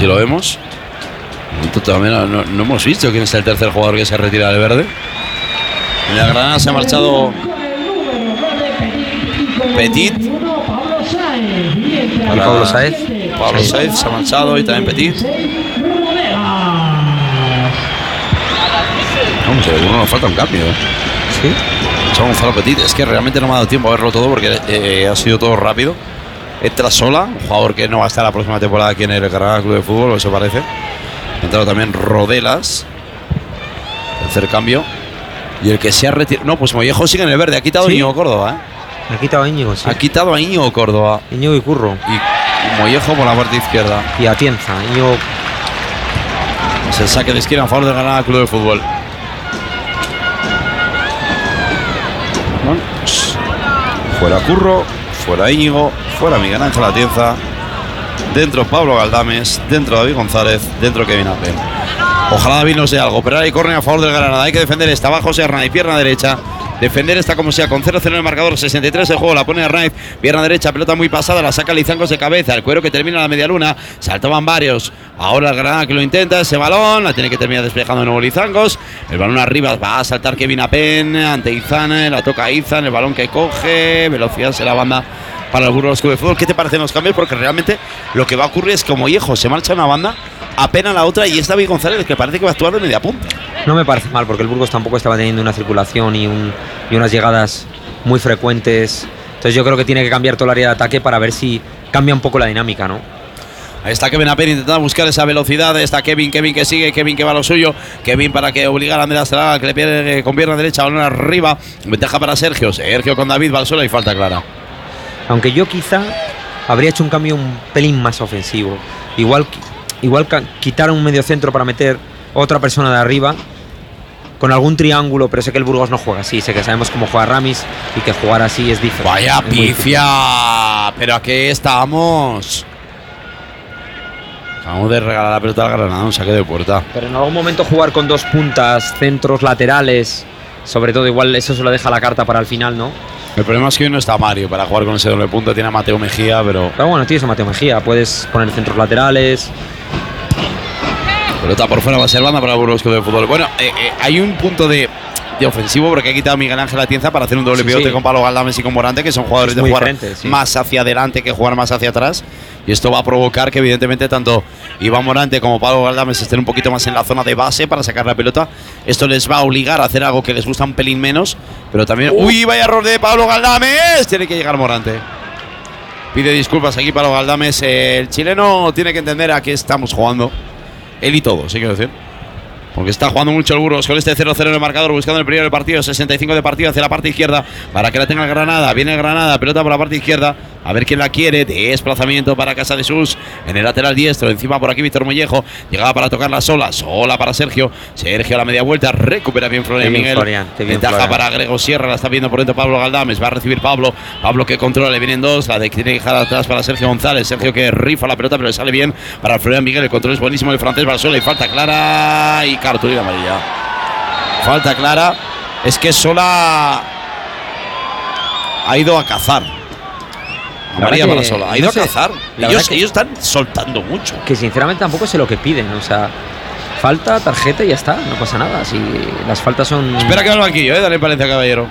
si lo vemos. También no hemos visto quién es el tercer jugador que se retira del verde. En la Granada se ha marchado Petit. ¿Y Pablo Sáez? Pablo Sáez se ha marchado y también Petit. Vamos a ver, nos falta un cambio. Sí. Gonzalo Petit, es que realmente no me ha dado tiempo a verlo todo porque ha sido todo rápido. Entra Sola, un jugador que no va a estar la próxima temporada aquí en el Granada Club de Fútbol, eso parece. Ha entrado también Rodelas, tercer cambio. Y el que se ha retirado. No, pues Mollejo sigue en el verde, ha quitado a Íñigo Córdoba. Ha quitado a Íñigo, sí. Ha quitado a Íñigo Córdoba. Íñigo y Curro. Y Mollejo por la parte izquierda. Y Atienza. Íñigo. Es el saque de esquina a favor del Granada Club de Fútbol. Bueno, pues, fuera Curro, fuera Íñigo, fuera Miguel Ángel Atienza, dentro Pablo Galdames, dentro David González, dentro Kevin Apple. Ojalá David nos dé algo, pero hay córner a favor del Granada, hay que defender esta abajo, se Arnaiz, pierna derecha. Defender esta como sea, con 0-0 en el marcador, 63 de juego, la pone Arnaiz, pierna derecha, pelota muy pasada, la saca Lizancos de cabeza, el cuero que termina la media luna, saltaban varios, ahora el Granada que lo intenta, ese balón, la tiene que terminar despejando de nuevo Lizancos, el balón arriba, va a saltar Kevin Apen ante Izan, la toca Izan, el balón que coge, velocidad se la banda para el Burgos Club de Fútbol. ¿Qué te parecen los cambios? Porque realmente lo que va a ocurrir es que Mollejo se marcha una banda, apenas la otra y es David González que parece que va a actuar de media punta. No me parece mal porque el Burgos tampoco estaba teniendo una circulación y unas llegadas muy frecuentes. Entonces yo creo que tiene que cambiar todo el área de ataque para ver si cambia un poco la dinámica, ¿no? Ahí está Kevin Apen intentando buscar esa velocidad. Está Kevin que sigue, Kevin que va a lo suyo. Kevin para que obligar a Andrés Estrada, que le pierde con pierna derecha, balón arriba. Ventaja para Sergio. Sergio con David, va al suelo y falta clara. Aunque yo quizá habría hecho un cambio un pelín más ofensivo. Igual quitar un medio centro para meter otra persona de arriba con algún triángulo, pero sé que el Burgos no juega así, sé que sabemos cómo juega Ramis y que jugar así es diferente. Vaya pifia, pero ¿a qué estamos? Acabamos de regalar la pelota al Granada, un saque de puerta. Pero en algún momento jugar con dos puntas, centros laterales, sobre todo igual eso se lo deja la carta para el final, ¿no? El problema es que hoy no está Mario para jugar con ese doble punta, tiene a Mateo Mejía, pero bueno, tienes a Mateo Mejía, puedes poner centros laterales. Pelota por fuera, va a ser banda para el Burgos Club de Fútbol. Bueno, hay un punto de ofensivo porque ha quitado a Miguel Ángel Atienza para hacer un doble pivote con Pablo Galdames y con Morante, que son jugadores de jugar más hacia adelante que jugar más hacia atrás. Y esto va a provocar que evidentemente tanto Iván Morante como Pablo Galdames estén un poquito más en la zona de base para sacar la pelota. Esto les va a obligar a hacer algo que les gusta un pelín menos, pero también… ¡Uy, vaya error de Pablo Galdames! Tiene que llegar Morante. Pide disculpas aquí Pablo Galdames. El chileno tiene que entender a qué estamos jugando. Él y todo, sí quiero decir. Porque está jugando mucho el Burgos con este 0-0 en el marcador, buscando el primero del partido, 65 de partido hacia la parte izquierda para que la tenga el Granada. Viene el Granada, pelota por la parte izquierda, a ver quién la quiere. Desplazamiento para Casa de Sus en el lateral diestro. Encima por aquí Víctor Mollejo, llegaba para tocarla sola para Sergio. Sergio a la media vuelta, recupera bien Florian Miguel. Ventaja para Grego Sierra, la está viendo por dentro Pablo Galdames, va a recibir Pablo que controla, le vienen dos, la de que tiene que dejar atrás para Sergio González. Sergio que rifa la pelota pero le sale bien para Florian Miguel, el control es buenísimo, el francés va al suelo y falta clara y cartulina amarilla. Falta clara, es que Sola ha ido a cazar. Amarilla para Sola, ha ido a cazar. Ellos están soltando mucho. Que sinceramente tampoco sé lo que piden, o sea, falta, tarjeta y ya está, no pasa nada. Si las faltas son… Espera que va al banquillo, dale Valencia Caballero.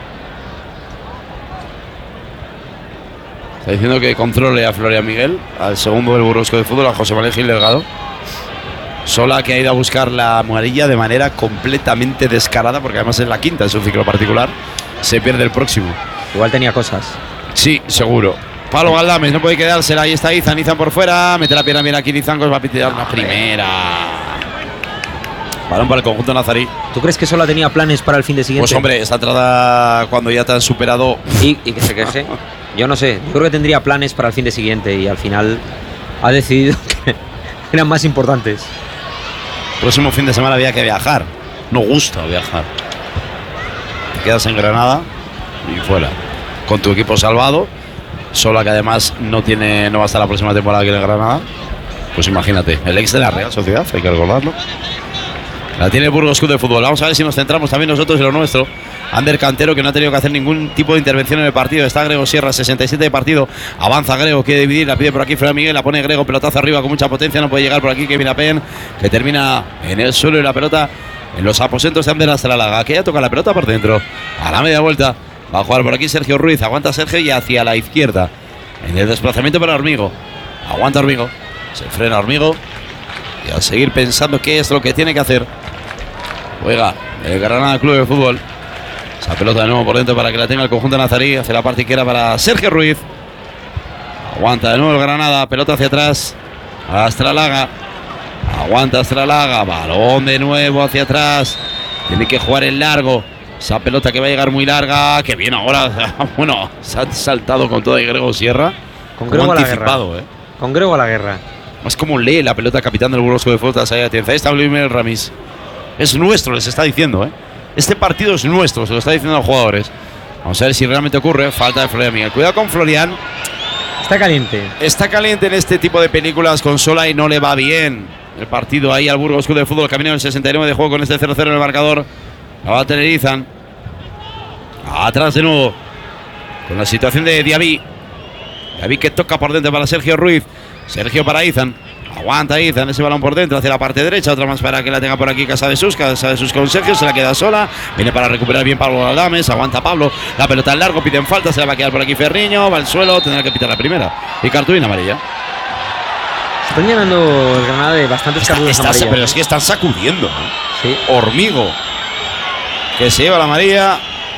Está diciendo que controle a Florian Miguel, al segundo del Burgos de Fútbol, a José Manuel Gil Delgado. Sola que ha ido a buscar la amarilla de manera completamente descarada, porque además es la quinta en su ciclo particular. Se pierde el próximo. Igual tenía cosas. Sí, seguro. Pablo Galdames no puede quedársela, ahí está Izan por fuera, mete la pierna bien aquí Lizancos, va a pitar una primera. Balón para el conjunto nazarí. ¿Tú crees que Sola tenía planes para el fin de siguiente? Pues hombre, esa entrada cuando ya te han superado… Y que se queje. Yo no sé, yo creo que tendría planes para el fin de siguiente y al final ha decidido que eran más importantes. Próximo fin de semana había que viajar. No gusta viajar. Te quedas en Granada y fuera. Con tu equipo salvado. Sola que además no va a estar la próxima temporada aquí en Granada. Pues imagínate, el ex de la Real Sociedad, hay que recordarlo. La tiene el Burgos Club de Fútbol. Vamos a ver si nos centramos también nosotros en lo nuestro. Ander Cantero, que no ha tenido que hacer ningún tipo de intervención en el partido. Está Grego Sierra, 67 de partido. Avanza Grego, quiere dividir, la pide por aquí Fran Miguel, la pone Grego, pelotazo arriba con mucha potencia. No puede llegar por aquí Kevin Apen, que termina en el suelo y la pelota en los aposentos de Ander Astralaga, que ya toca la pelota por dentro. A la media vuelta va a jugar por aquí Sergio Ruiz. Aguanta Sergio y hacia la izquierda. En el desplazamiento para Hormigo. Aguanta Hormigo. Se frena Hormigo. Y a seguir pensando qué es lo que tiene que hacer. Juega el Granada Club de Fútbol. Esa pelota de nuevo por dentro para que la tenga el conjunto nazarí. Hacia la parte izquierda para Sergio Ruiz. Aguanta de nuevo el Granada. Pelota hacia atrás. Astralaga. Aguanta Astralaga. Balón de nuevo hacia atrás. Tiene que jugar en largo. Esa pelota que va a llegar muy larga. Que bien ahora. Bueno, se ha saltado con todo y Grego Sierra. Con Grego a la guerra. Con Grego a la guerra. Es como lee la pelota capitán del Burgos Club de Fútbol. Ahí está Vladimir Ramis. Es nuestro, les está diciendo, ¿eh? Este partido es nuestro, se lo está diciendo a los jugadores. Vamos a ver si realmente ocurre. Falta de Florian Miguel. Cuidado con Florian. Está caliente. Está caliente en este tipo de películas con Sola y no le va bien. El partido ahí al Burgos Club de Fútbol. Camino del 69 de juego con este 0-0 en el marcador. La va a tener Izan. Atrás de nuevo. Con la situación de Diaby. Diaby que toca por dentro para Sergio Ruiz. Sergio para Izan. Aguanta Izan ese balón por dentro hacia la parte derecha. Otra más para que la tenga por aquí Casa de Sus con Sergio. Se la queda sola. Viene para recuperar bien Pablo Galdames. Aguanta Pablo. La pelota en largo. Piden falta. Se la va a quedar por aquí Ferriño. Va al suelo. Tendrá que pitar la primera. Y cartulina amarilla. Están llenando el Granada de bastantes cartulinas amarillas. Pero es que están sacudiendo. Sí. Hormigo. Que se lleva la amarilla.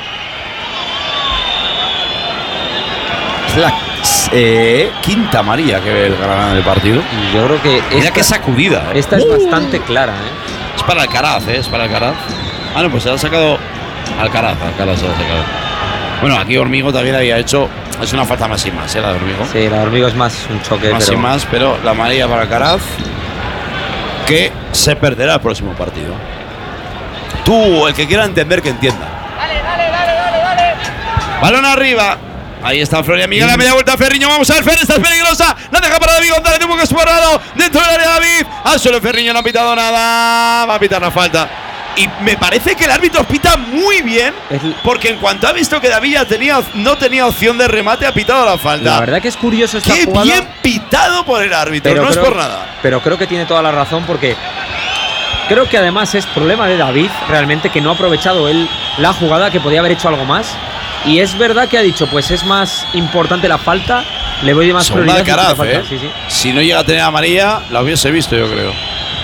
Es la quinta amarilla que ve el Granada del partido. Yo creo que mira qué sacudida. Esta es bastante clara, ¿eh? Es para Alcaraz, es para Alcaraz. Ah, no, pues se la ha sacado Alcaraz se la ha sacado. Bueno, aquí Hormigo también había hecho. Es una falta más y más, la de Hormigo. Sí, la de Hormigo es más un choque. Más y más, pero la amarilla para Alcaraz, que se perderá el próximo partido. Tú, el que quiera entender, que entienda. Dale. Balón arriba. Ahí está Florian Miguel, a media vuelta Ferriño, vamos a ver, Fer, esta es peligrosa, la deja para David González, un poco explorado, dentro del área David, al suelo Ferriño, no ha pitado nada, va a pitar la falta. Y me parece que el árbitro pita muy bien, porque en cuanto ha visto que David ya no tenía opción de remate, ha pitado la falta. La verdad que es curioso esta jugada. Qué bien pitado por el árbitro, no es por nada. Pero creo que tiene toda la razón, porque creo que además es problema de David, realmente, que no ha aprovechado él la jugada, que podía haber hecho algo más. Y es verdad que ha dicho, pues es más importante la falta, le voy de más prioridad. Alcaraz, sí. Si no llega a tener amarilla, la hubiese visto, yo creo.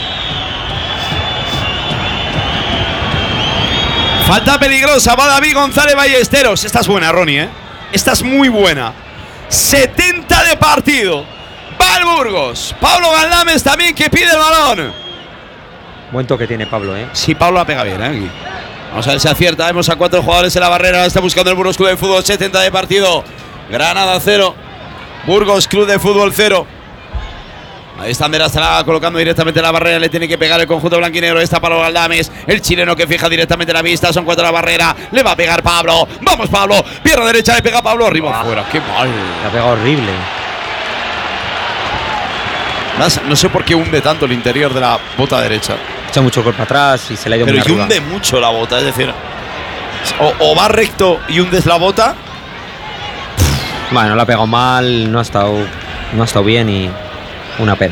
Falta peligrosa, va David González Ballesteros. Esta es buena, Ronnie, ¿eh? Esta es muy buena. 70 de partido. Va el Burgos. Pablo Galdames también, que pide el balón. Buen toque tiene Pablo, ¿eh? Sí, Pablo la pega bien, aquí. Vamos a ver si acierta. Vemos a 4 jugadores en la barrera. Está buscando el Burgos Club de Fútbol. 70 de partido. Granada 0. Burgos Club de Fútbol 0. Ahí está Ander Astralaga colocando directamente la barrera. Le tiene que pegar el conjunto blanquinegro. Está Pablo Galdames, el chileno, que fija directamente la vista. Son 4 a la barrera. Le va a pegar Pablo. Vamos, Pablo. Pierna derecha. Le pega Pablo. Arriba, afuera. Qué mal. La pega horrible. No sé por qué hunde tanto el interior de la bota derecha. Echa mucho cuerpo atrás y se le ha ido muy arriba. Hunde mucho la bota. Es decir, o va recto y hundes la bota. Bueno, la ha pegado mal. No ha estado bien y una pena.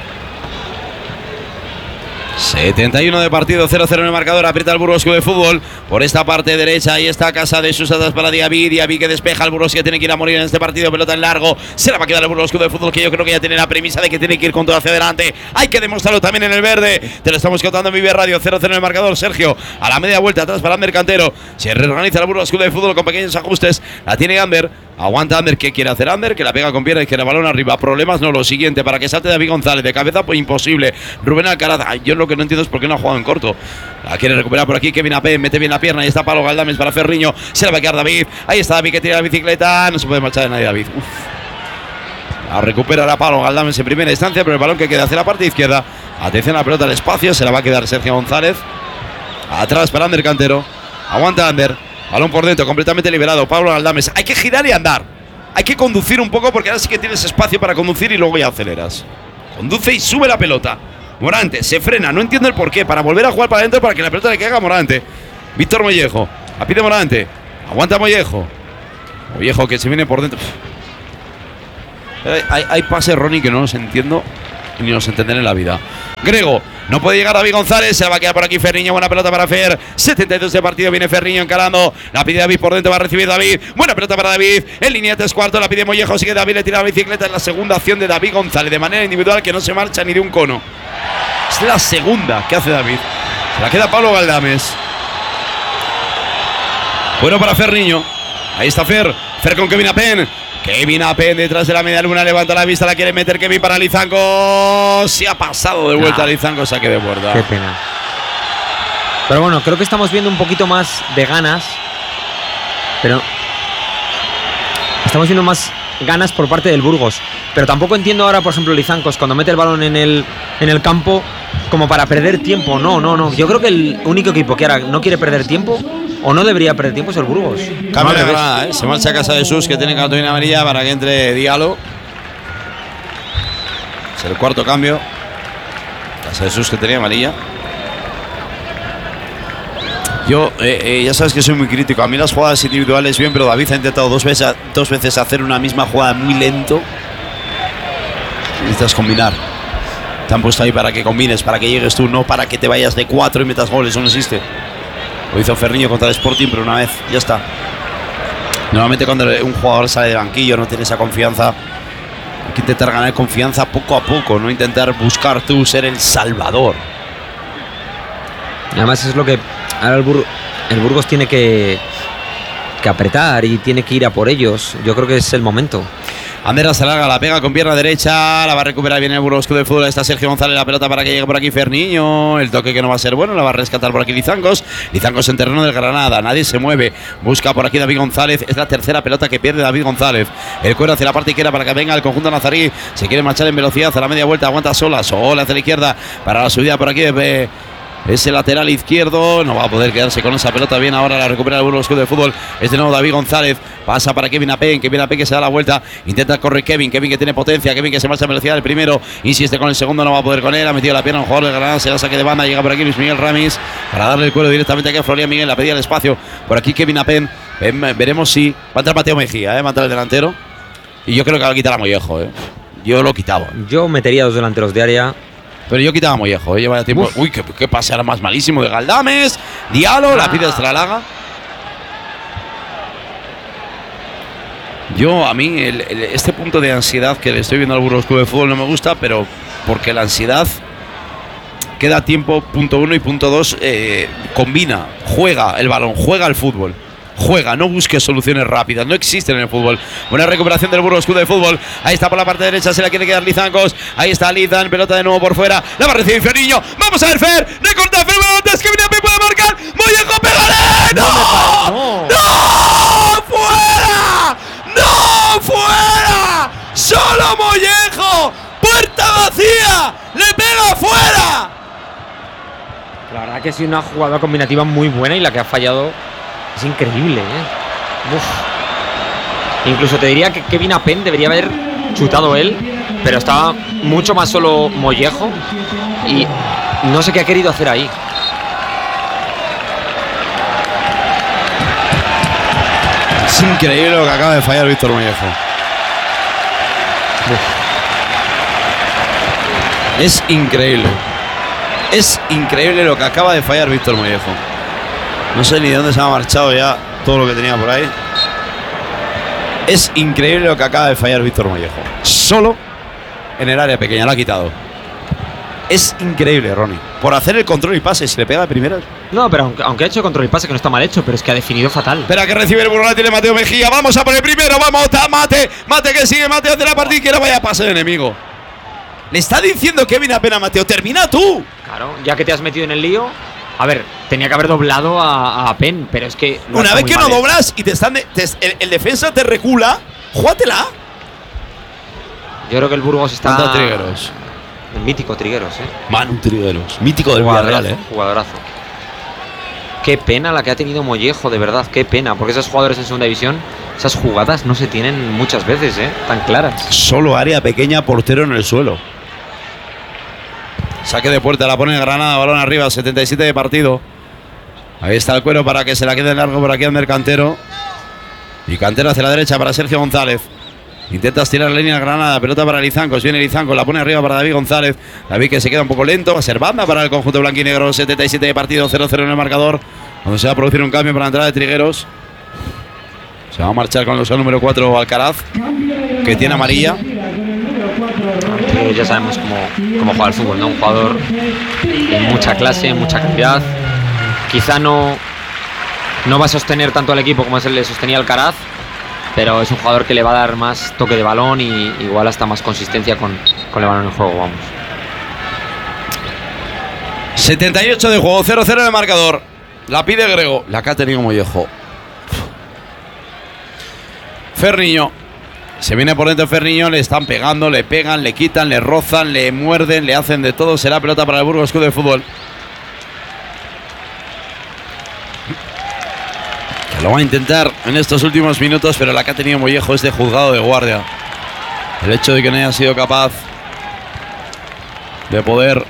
71 de partido, 0-0 en el marcador. Aprieta el Burgos Club de Fútbol por esta parte derecha. Ahí está Casa de Sus atrás para Diaby. Diaby que despeja al Burgos, que tiene que ir a morir en este partido. Pelota en largo. Se la va a quedar el Burgos Club de Fútbol, que yo creo que ya tiene la premisa de que tiene que ir con todo hacia adelante. Hay que demostrarlo también en el verde. Te lo estamos contando en Vive Radio. 0-0 en el marcador. Sergio a la media vuelta atrás para Ander Cantero. Se reorganiza el Burgos Club de Fútbol con pequeños ajustes. La tiene Ander. Aguanta Ander. ¿Qué quiere hacer Ander? Que la pega con pierna izquierda, balón arriba. Problemas no, lo siguiente, para que salte David González de cabeza, pues imposible. Rubén Alcaraz, yo lo que no entiendo es por qué no ha jugado en corto. La quiere recuperar por aquí Kevin Apen, mete bien la pierna. Ahí está Pablo Galdames para Ferriño. Se la va a quedar David. Ahí está David, que tira la bicicleta. No se puede marchar de nadie David. La recupera a Pablo Galdames en primera instancia, pero el balón que queda hacia la parte izquierda. Atención a la pelota al espacio. Se la va a quedar Sergio González. Atrás para Ander Cantero. Aguanta Ander. Balón por dentro, completamente liberado. Pablo Galdames. Hay que girar y andar. Hay que conducir un poco, porque ahora sí que tienes espacio para conducir y luego ya aceleras. Conduce y sube la pelota. Morante se frena, no entiendo el porqué, para volver a jugar para adentro para que la pelota le caiga a Morante. Víctor Mollejo, la pide Morante, aguanta Mollejo. Mollejo que se viene por dentro. Hay pases, Ronnie, que no los entiendo ni los entenderé en la vida. Grego, no puede llegar David González, se la va a quedar por aquí Ferriño, buena pelota para Fer, 72 de partido, viene Ferriño encarando, la pide David por dentro, va a recibir David, buena pelota para David, en línea 3/4, la pide Mollejo, sigue David, le tira la bicicleta, en la segunda acción de David González, de manera individual que no se marcha ni de un cono. Es la segunda que hace David, se la queda Pablo Galdames. Bueno para Ferriño, ahí está Fer con Kevin Apen. Kevin Apen detrás de la media luna, levanta la vista, la quiere meter Kevin para Lizanco. Se ha pasado de vuelta a Lizanco, saque de puerta. Qué pena. Pero bueno, creo que estamos viendo un poquito más de ganas. Pero estamos viendo más ganas por parte del Burgos. Pero tampoco entiendo ahora, por ejemplo, Lizancos, cuando mete el balón en el campo, como para perder tiempo. No. Yo creo que el único equipo que ahora no quiere perder tiempo, o no debería perder tiempo, es el Burgos. Cambio de granada, se marcha a Casa de Sus, que tiene cartulina amarilla para que entre Diallo. Es el cuarto cambio. Casa de Sus, que tenía amarilla. Yo, ya sabes que soy muy crítico. A mí las jugadas individuales bien, pero David ha intentado dos veces hacer una misma jugada muy lento. Necesitas combinar. Te han puesto ahí para que combines, para que llegues tú, no para que te vayas de 4 y metas goles. Eso no existe. Lo hizo Ferriño contra el Sporting, pero una vez, ya está. Normalmente cuando un jugador sale de banquillo no tiene esa confianza. Hay que intentar ganar confianza poco a poco, no intentar buscar tú ser el salvador. Y además es lo que ahora el Burgos tiene que apretar y tiene que ir a por ellos. Yo creo que es el momento. Andera se larga, la pega con pierna derecha, la va a recuperar bien el Burgos Club de Fútbol. Está Sergio González, la pelota para que llegue por aquí Ferniño. El toque que no va a ser bueno, la va a rescatar por aquí Lizancos. Lizancos en terreno del Granada, nadie se mueve. Busca por aquí David González, es la tercera pelota que pierde David González. El cuero hacia la parte izquierda para que venga el conjunto nazarí. Se quiere marchar en velocidad a la media vuelta, aguanta sola hacia la izquierda para la subida por aquí de ese lateral izquierdo. No va a poder quedarse con esa pelota bien. Ahora la recupera el Burgos Club de Fútbol. Es de nuevo David González. Pasa para Kevin Apen. Kevin Apen que se da la vuelta. Intenta correr Kevin que tiene potencia. Kevin que se marcha en velocidad. El primero insiste con el segundo. No va a poder con él. Ha metido la pierna un jugador de Granada. Se da saque de banda. Llega por aquí Luis Miguel Ramis para darle el cuero directamente aquí a Florian Miguel. La pedía el espacio. Por aquí Kevin Apen. Veremos si va a entrar Mateo Mejía. Va a entrar el delantero. Y yo creo que va a quitar a Mollejo. Yo lo quitaba. Yo metería dos delanteros de área. Pero yo quitaba a Mollejo, lleva tiempo. Uf. Uy, qué pase ahora más malísimo de Galdames. Diallo, la pide Estralaga. Yo, a mí, este punto de ansiedad que le estoy viendo al Burgos Club de Fútbol no me gusta, pero porque la ansiedad queda tiempo, punto 1 y punto 2, combina, juega el balón, juega el fútbol. Juega, no busque soluciones rápidas, no existen en el fútbol. Buena recuperación del Burgos Club de Fútbol. Ahí está por la parte derecha, se la quiere quedar Lizancos. Ahí está Lizan, pelota de nuevo por fuera. La va a recibir Ferriño. Vamos a ver Fer, recorta Fer, antes que Apen puede marcar. Mollejo, pégale. ¡No! ¡No! ¡Fuera! ¡No! ¡Fuera! ¡Solo Mollejo! ¡Puerta vacía! ¡Le pega fuera! La verdad que ha sido una jugada combinativa muy buena y la que ha fallado es increíble, Incluso te diría que Kevin Apen debería haber chutado él, pero estaba mucho más solo Mollejo y no sé qué ha querido hacer ahí. Es increíble lo que acaba de fallar Víctor Mollejo. Es increíble. Es increíble lo que acaba de fallar Víctor Mollejo. No sé ni de dónde se ha marchado ya todo lo que tenía por ahí. Es increíble lo que acaba de fallar Víctor Mollejo. Solo en el área pequeña, lo ha quitado. Es increíble, Ronnie. Por hacer el control y pase, si le pega de primera. No, pero aunque ha hecho control y pase, que no está mal hecho, pero es que ha definido fatal. Espera que recibe el burro, la tiene Mateo Mejía. Vamos a por el primero, vamos, está Mate. Mate que sigue, Mate hace la partida y que no vaya a pase el enemigo. Le está diciendo Kevin Apen a Mateo, termina tú. Claro, ya que te has metido en el lío. A ver, tenía que haber doblado a Apen, pero es que no. Una vez que no doblas y el defensa te recula, júgatela. Yo creo que el Burgos está. Manda Trigueros. El mítico Trigueros, Manu Trigueros, mítico del Villarreal, Jugadorazo. Qué pena la que ha tenido Mollejo, de verdad, qué pena, porque esos jugadores en segunda división, esas jugadas no se tienen muchas veces, tan claras. Solo área pequeña, portero en el suelo. Saque de puerta, la pone Granada, balón arriba, 77 de partido. Ahí está el Cuero para que se la quede largo por aquí Ander Cantero. Y Cantero hacia la derecha para Sergio González. Intenta estirar la línea Granada, pelota para Lizancos, viene Lizancos, la pone arriba para David González. David que se queda un poco lento, va a ser banda para el conjunto blanquinegro, 77 de partido, 0-0 en el marcador. Cuando se va a producir un cambio para la entrada de Trigueros. Se va a marchar con el dorsal número 4 Alcaraz, que tiene amarilla. Ya sabemos cómo juega el fútbol, ¿no? Un jugador de mucha clase, mucha calidad. Quizá no va a sostener tanto al equipo como se le sostenía Alcaraz, pero es un jugador que le va a dar más toque de balón y igual hasta más consistencia con el balón en juego, vamos. 78 de juego, 0-0 en el marcador. La pide Grego, la que ha tenido Mollejo. Ferniño. Se viene por dentro Ferniño, le están pegando, le pegan, le quitan, le rozan, le muerden, le hacen de todo. Será pelota para el Burgos Club de Fútbol. Que lo va a intentar en estos últimos minutos, pero la que ha tenido Mollejo es de juzgado de guardia. El hecho de que no haya sido capaz de poder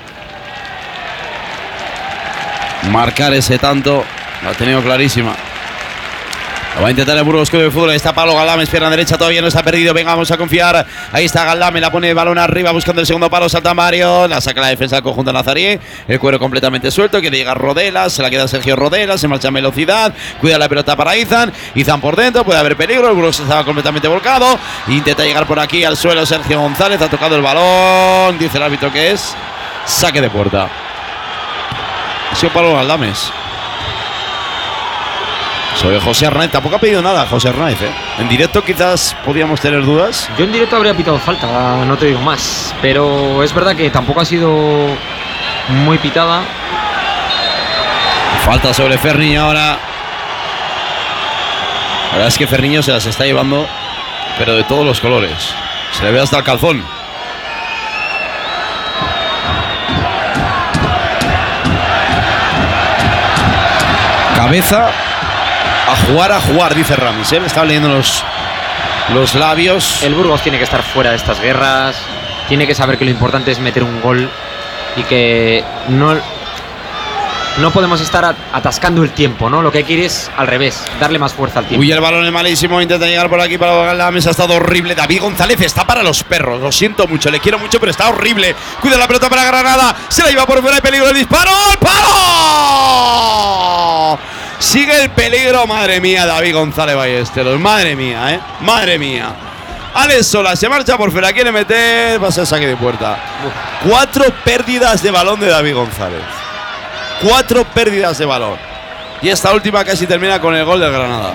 marcar ese tanto, lo ha tenido clarísima. Lo va a intentar el Burgos Club de Fútbol. Ahí está Pablo Galdames, pierna derecha, todavía no está perdido. Venga, vamos a confiar. Ahí está Galdames, la pone el balón arriba buscando el segundo palo. Salta Mario, la saca la defensa del conjunto Nazarí. El Cuero completamente suelto, quiere llegar Rodelas, se la queda Sergio Rodelas, se marcha en velocidad. Cuida la pelota para Izan. Izan por dentro, puede haber peligro. El Burgos estaba completamente volcado. Intenta llegar por aquí al suelo Sergio González. Ha tocado el balón. Dice el árbitro que es saque de puerta. Ha sido Pablo Galdames. Sobre José Arnaiz, tampoco ha pedido nada José Arnaiz, ¿eh? En directo quizás podíamos tener dudas. Yo en directo habría pitado falta, no te digo más. Pero es verdad que tampoco ha sido muy pitada. Falta sobre Ferniño ahora. La verdad es que Ferniño se las está llevando, pero de todos los colores. Se le ve hasta el calzón. Cabeza. A jugar, dice Ramis. Él está leyendo los labios. El Burgos tiene que estar fuera de estas guerras. Tiene que saber que lo importante es meter un gol y que no podemos estar atascando el tiempo, ¿no? Lo que hay que ir es al revés, darle más fuerza al tiempo. Uy, el balón es malísimo. Intenta llegar por aquí para la mesa. Ha estado horrible. David González está para los perros. Lo siento mucho, le quiero mucho, pero está horrible. Cuida la pelota para Granada. Se la lleva por fuera de peligro. El disparo. ¡El palo! Sigue el peligro, madre mía, David González Ballesteros. Madre mía, madre mía. Alex Sola se marcha por fuera, quiere meter, va a ser saque de puerta. 4 pérdidas de balón de David González. 4 pérdidas de balón. Y esta última casi termina con el gol del Granada.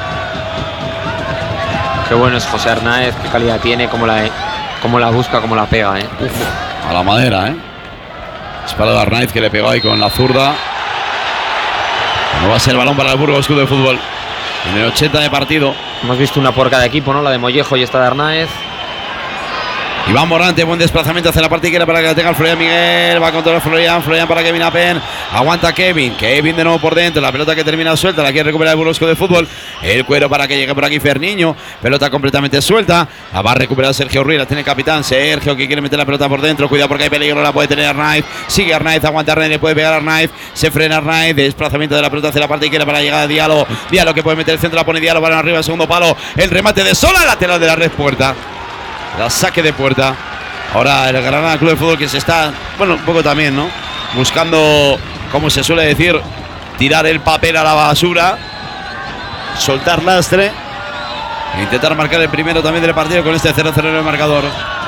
Qué bueno es José Arnaiz, qué calidad tiene, cómo la busca, cómo la pega, A la madera, Es para Arnaiz que le pegó ahí con la zurda. No va a ser balón para el Burgos Club de Fútbol. En el 80 de partido. Hemos visto una por cada equipo, ¿no? La de Mollejo y esta de Arnaiz. Iván Morante, buen desplazamiento hacia la parte izquierda para que la tenga el Florian Miguel. Va a controlar Florian para Kevin Apen. Aguanta Kevin de nuevo por dentro. La pelota que termina suelta, la quiere recuperar el Burgos Club de Fútbol. El Cuero para que llegue por aquí Ferniño. Pelota completamente suelta. La va a recuperar Sergio Ruiz, la tiene el capitán. Sergio que quiere meter la pelota por dentro. Cuidado porque hay peligro, la puede tener Arnaiz. Sigue Arnaiz, aguanta Arnaiz, le puede pegar a Arnaiz. Se frena Arnaiz. Desplazamiento de la pelota hacia la parte izquierda para llegar a Diallo. Diallo que puede meter el centro, la pone Diallo, balón arriba, segundo palo. El remate de Sola, lateral de la red, puerta. La saque de puerta. Ahora el Granada Club de Fútbol que se está, bueno, un poco también, ¿no? Buscando, como se suele decir, tirar el papel a la basura, soltar lastre e intentar marcar el primero también del partido con este 0-0 en el marcador.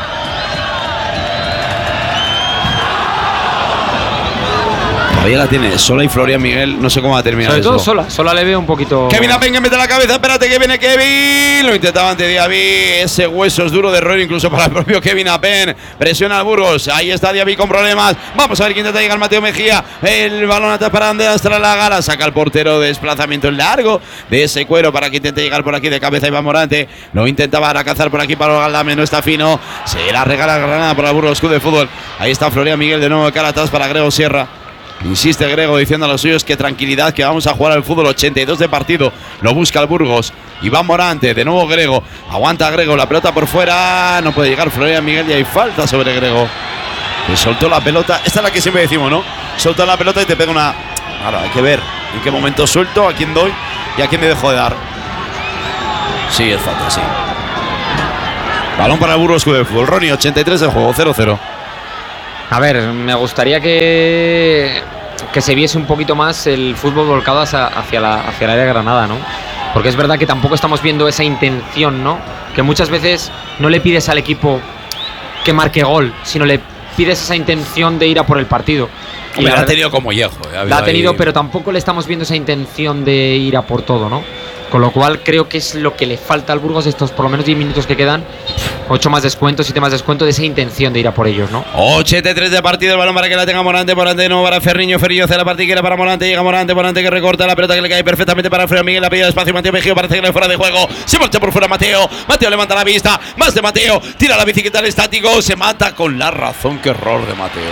Todavía la tiene Sola y Florian Miguel, no sé cómo va a terminar. Sobre todo Sola le veo un poquito. Kevin Apen que mete la cabeza, espérate que viene Kevin. Lo intentaba ante Diaby, ese hueso es duro de roer incluso para el propio Kevin Apen. Presiona al Burgos, ahí está Diaby con problemas. Vamos a ver quién intenta llegar, Mateo Mejía. El balón atrás para Andrés Tralagala, saca el portero, desplazamiento largo de ese Cuero para que intente llegar por aquí de cabeza Iván Morante. Lo intentaba cazar por aquí para Galdame, no está fino. Se la regala Granada para el Burgos Club de Fútbol. Ahí está Florian Miguel de nuevo de cara atrás para Grego Sierra. Insiste Grego diciendo a los suyos que tranquilidad, que vamos a jugar al fútbol. 82 de partido, lo busca el Burgos. Iván Morante, de nuevo Grego, aguanta Grego, la pelota por fuera, no puede llegar Florian Miguel y hay falta sobre Grego. Que soltó la pelota. Esta es la que siempre decimos, ¿no? Soltó la pelota y te pega una... Ahora, hay que ver en qué momento suelto, a quién doy y a quién me dejo de dar. Sí, es falta, sí. Balón para el Burgos Club de Fútbol. Ronnie, 83 de juego, 0-0. A ver, me gustaría que se viese un poquito más el fútbol volcado hacia el área de Granada, ¿no? Porque es verdad que tampoco estamos viendo esa intención, ¿no? Que muchas veces no le pides al equipo que marque gol, sino le pides esa intención de ir a por el partido. Y la ha tenido como Yejo. La ha tenido, pero tampoco le estamos viendo esa intención de ir a por todo, ¿no? Con lo cual creo que es lo que le falta al Burgos estos por lo menos 10 minutos que quedan. 8 más descuento, 7 más descuento, de esa intención de ir a por ellos, ¿no? 83 de partido, el balón para que la tenga Morante, Morante no para Ferriño hace la partida para Morante, llega Morante que recorta la pelota que le cae perfectamente para Alfredo Miguel, la pilla despacio Mateo Mejía, parece que le fuera de juego, se marcha por fuera Mateo levanta la vista, más de Mateo, tira la bicicleta al estático, se mata con la razón, qué error de Mateo.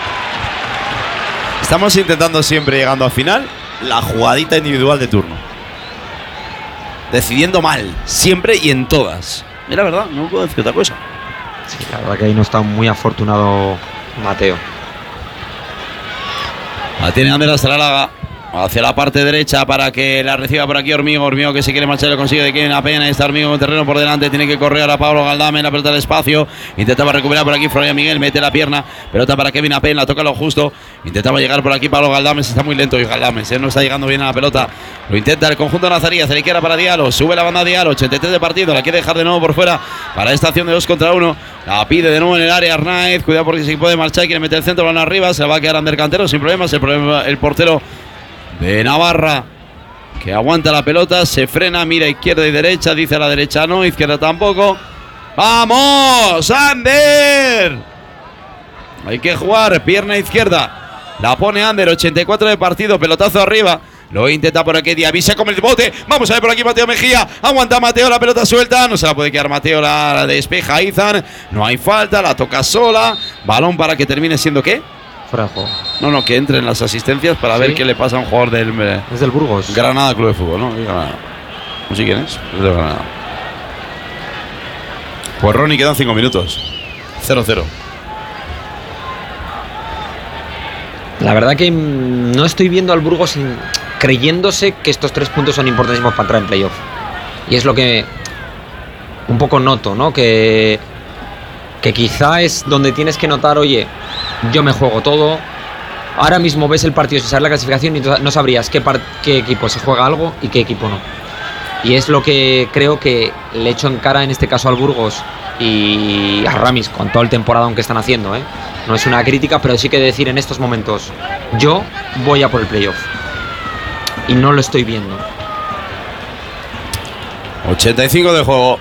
Estamos intentando siempre, llegando al final, la jugadita individual de turno. Decidiendo mal, siempre y en todas. Mira, verdad, no puedo decir otra cosa. Sí, la verdad que ahí no está muy afortunado Mateo. La tiene Ander Astralaga hacia la parte derecha para que la reciba por aquí Hormigo que se quiere marchar, lo consigue de Kevin Apena. Está Hormigo con terreno por delante, tiene que correr a Pablo Galdame, la pelota al espacio, intentaba recuperar por aquí Florian Miguel, mete la pierna, pelota para Kevin Apena, la toca lo justo, intentaba llegar por aquí Pablo Galdames, está muy lento y Galdames, no está llegando bien a la pelota, lo intenta el conjunto nazarí, se le quiera para Diallo, sube la banda Diallo, 83 de partido, la quiere dejar de nuevo por fuera para esta acción de 2 contra 1, la pide de nuevo en el área Arnaiz, cuidado porque se puede marchar, quiere meter el centro, balón arriba, se la va a quedar Ander Cantero sin problemas, el portero de Navarra que aguanta la pelota, se frena, mira izquierda y derecha, dice a la derecha no, izquierda tampoco. ¡Vamos, Ander! Hay que jugar, pierna izquierda, la pone Ander, 84 de partido, pelotazo arriba, lo intenta por aquí Diavisa con el bote, vamos a ver por aquí Mateo Mejía, aguanta Mateo, la pelota suelta, no se la puede quedar Mateo, la despeja Izan, no hay falta, la toca sola, balón para que termine siendo ¿qué? Fuera de juego. No, que entren las asistencias para ver qué le pasa a un jugador del... Es del Burgos. Granada Club de Fútbol, ¿no? Granada. No sé quién es. Es de Granada. Pues Ronnie, quedan 5 minutos. 0-0. La verdad que no estoy viendo al Burgos creyéndose que estos 3 puntos son importantísimos para entrar en playoff. Y es lo que un poco noto, ¿no? Que quizá es donde tienes que notar, oye, yo me juego todo. Ahora mismo ves el partido sin saber la clasificación y no sabrías qué equipo se juega algo y qué equipo no. Y es lo que creo que le echo en cara en este caso al Burgos y a Ramis con todo el temporadón que están haciendo, ¿eh? No es una crítica, pero sí que decir en estos momentos, yo voy a por el playoff. Y no lo estoy viendo. 85 de juego.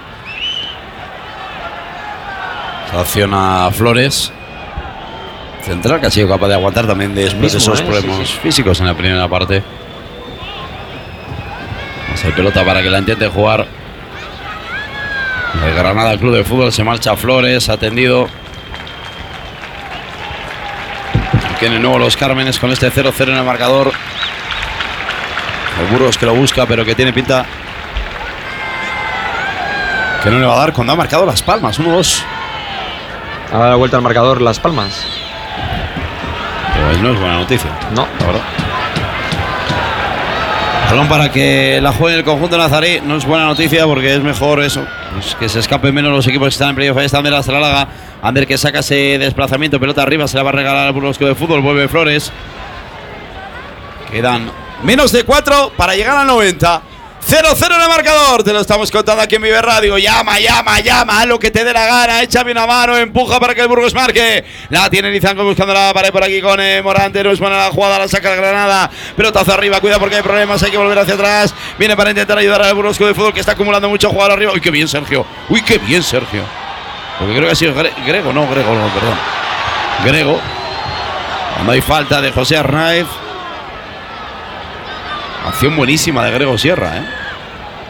Acciona Flores. Central que ha sido capaz de aguantar también después de esos problemas físicos en la primera parte. Vamos a ver, pelota para que la intente jugar. El Granada Club de Fútbol, se marcha Flores, atendido. Tiene nuevo los Cármenes con este 0-0 en el marcador. El Burgos que lo busca, pero que tiene pinta que no le va a dar cuando ha marcado Las Palmas, 1-2. Ha dado la vuelta al marcador Las Palmas. Pues no es buena noticia. No, la verdad. Balón para que la juegue el conjunto nazarí. No es buena noticia porque es mejor eso, pues que se escapen menos los equipos que están en playoff. Ahí está Ander Astralaga. Ander que saca ese desplazamiento, pelota arriba, se la va a regalar al Burgos Club de Fútbol. Vuelve Flores. Quedan menos de 4 para llegar al 90. 0-0 en el marcador, te lo estamos contando aquí en Vive Radio. Llama, haz lo que te dé la gana, échame una mano, empuja para que el Burgos marque. La tiene Lizango buscando la pared por aquí con Morante, no es buena la jugada, la saca el Granada. Pelotazo arriba, cuidado porque hay problemas, hay que volver hacia atrás. Viene para intentar ayudar al Burgos Club de Fútbol que está acumulando mucho jugador arriba. Uy, qué bien Sergio, Porque creo que ha sido Grego, perdón. Grego. Cuando hay falta de José Arnaiz. Acción buenísima de Grego Sierra,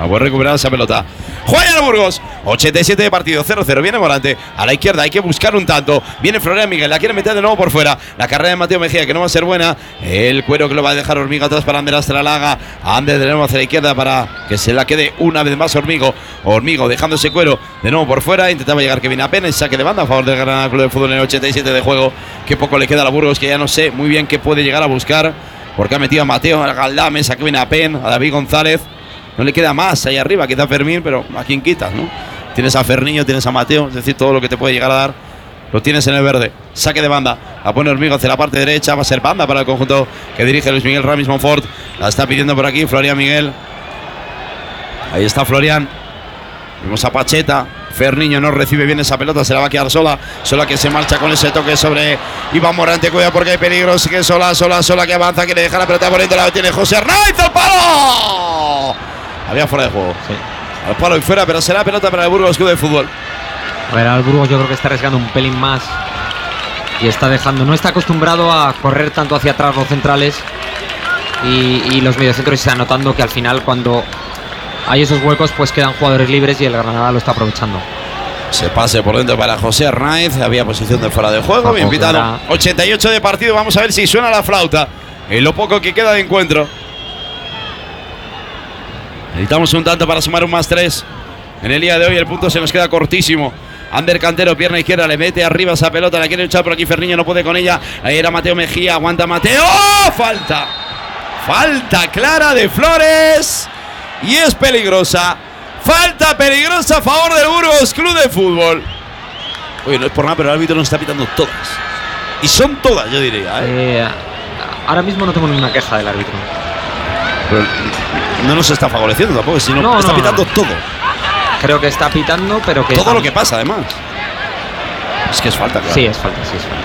A buen recuperar esa pelota. Juega el Burgos. 87 de partido, 0-0. Viene Morante. A la izquierda hay que buscar un tanto. Viene Florian Miguel. La quiere meter de nuevo por fuera. La carrera de Mateo Mejía, que no va a ser buena. El cuero que lo va a dejar Hormigo atrás para Ander Astralaga. Ander de nuevo hacia la izquierda para que se la quede una vez más Hormigo. Hormigo dejando ese cuero de nuevo por fuera. Intentaba llegar Kevin Apen. El saque de banda a favor del Granada Club de Fútbol en el 87 de juego. Qué poco le queda a la Burgos, que ya no sé muy bien qué puede llegar a buscar. Porque ha metido a Mateo, a Galdames, a Kevin Apen, a David González. No le queda más ahí arriba, quizá Fermín, pero ¿a quién quitas, no? Tienes a Ferniño, tienes a Mateo, es decir, todo lo que te puede llegar a dar lo tienes en el verde. Saque de banda, la pone Hormigo hacia la parte derecha, va a ser banda para el conjunto que dirige Luis Miguel Ramis Monfort. La está pidiendo por aquí Florian Miguel. Ahí está Florian. Vemos a Pacheta. Ferniño no recibe bien esa pelota, se la va a quedar sola que se marcha con ese toque sobre Iván Morante. Cuida porque hay peligro, sigue sola que avanza, quiere dejar la pelota por dentro, la tiene José Arnaiz, ¡al palo! Había fuera de juego, sí. Al palo y fuera, pero será pelota para el Burgos Club de Fútbol. A ver, al Burgos yo creo que está arriesgando un pelín más y está dejando, no está acostumbrado a correr tanto hacia atrás los centrales y los mediocentros, y se está notando que al final cuando hay esos huecos pues quedan jugadores libres y el Granada lo está aprovechando. Se pase por dentro para José Arnaiz, había posición de fuera de juego, bien pitado. 88 de partido, vamos a ver si suena la flauta en lo poco que queda de encuentro. Necesitamos un tanto para sumar un +3 en el día de hoy, el punto se nos queda cortísimo. Ander Cantero, pierna izquierda, le mete arriba esa pelota, la quiere echar por aquí Ferniño, no puede con ella. Ahí era Mateo Mejía, aguanta Mateo. ¡Oh! Falta clara de Flores y es peligrosa. Falta peligrosa a favor del Burgos Club de Fútbol. Oye, no es por nada, pero el árbitro nos está pitando todas. Y son todas, yo diría. Ahora mismo no tengo ninguna queja del árbitro. Pero no nos está favoreciendo tampoco, sino está pitando todo. Creo que está pitando, pero que... Todo lo que pasa, además. Es que es falta, claro. Sí, es falta.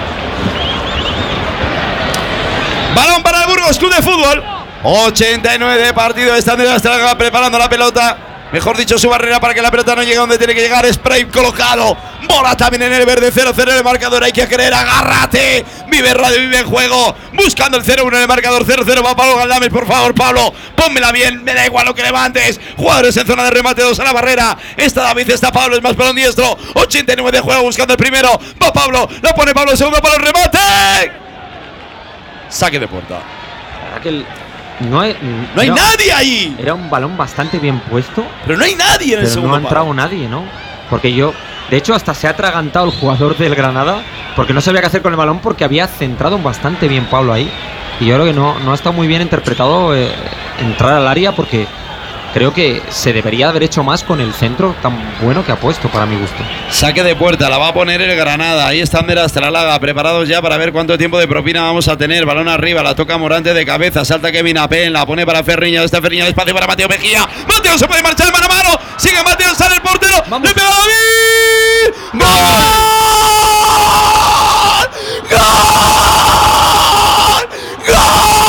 Balón para el Burgos Club de Fútbol. 89 de partido. Está Ander Astralaga preparando la pelota. Mejor dicho, su barrera para que la pelota no llegue donde tiene que llegar. Spray colocado. Bola también en el verde. 0-0 en el marcador. Hay que creer. Agárrate. Vive radio, vive en juego. Buscando el 0-1 en el marcador. 0-0 va Pablo Galdames. Por favor, Pablo. Pónmela bien. Me da igual lo que levantes. Jugadores en zona de remate. 2 a la barrera. Está David, está Pablo. Es más balón diestro. 89 de juego. Buscando el primero. Va Pablo. Lo pone Pablo. El segundo para el remate. Saque de puerta. No hay nadie ahí. Era un balón bastante bien puesto. Pero no hay nadie en el segundo. No ha entrado nadie, ¿no? Porque de hecho, hasta se ha atragantado el jugador del Granada porque no sabía qué hacer con el balón, porque había centrado bastante bien Pablo ahí. Y yo creo que no ha estado muy bien interpretado entrar al área, porque creo que se debería haber hecho más con el centro tan bueno que ha puesto, para mi gusto. Saque de puerta, la va a poner el Granada. Ahí está Ander Astralaga, preparados ya para ver cuánto tiempo de propina vamos a tener. Balón arriba, la toca Morante de cabeza, salta Kevin Apen, la pone para Ferniño. Está Ferniño, el espacio para Mateo Mejía. Mateo se puede marchar mano a mano. Sigue Mateo, sale el portero. ¡Le pega a David! ¡Gol!